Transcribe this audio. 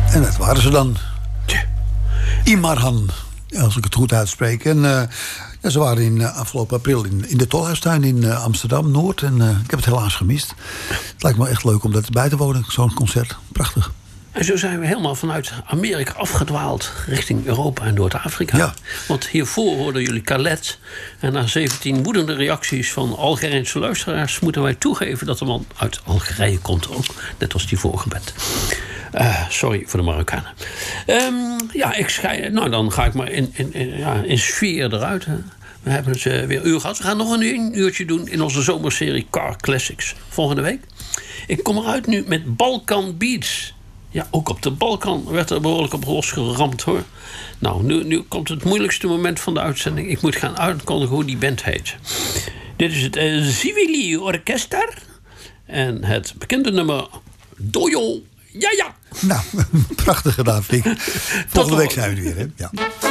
En dat waren ze dan. Imarhan, als ik het goed uitspreek. En ze waren afgelopen april in de Tolhuistuin in Amsterdam-Noord. En ik heb het helaas gemist. Het lijkt me echt leuk om dat bij te wonen, zo'n concert. Prachtig. En zo zijn we helemaal vanuit Amerika afgedwaald richting Europa en Noord-Afrika. Ja. Want hiervoor hoorden jullie Khaled. En na 17 woedende reacties van Algerijnse luisteraars moeten wij toegeven dat de man uit Algerije komt ook. Net als die vorige band. Sorry voor de Marokkanen. Dan ga ik maar in sfeer eruit. Hè. We hebben het weer een uur gehad. We gaan nog een uurtje doen in onze zomerserie Car Classics. Volgende week. Ik kom eruit nu met Balkan Beats. Ja, ook op de Balkan werd er behoorlijk op losgeramd, hoor. Nou, nu komt het moeilijkste moment van de uitzending. Ik moet gaan aankondigen hoe die band heet. Dit is het Zivili Orkester. En het bekende nummer Dojo. Ja. Nou, prachtig gedaan, Fliek. Volgende week zijn we er weer, hè? Ja.